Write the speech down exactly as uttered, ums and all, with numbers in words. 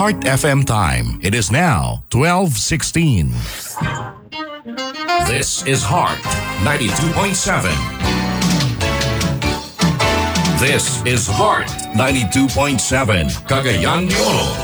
Heart F M time. It is now twelve sixteen. This is Heart ninety-two point seven. This is Heart ninety-two point seven, Cagayan de Oro.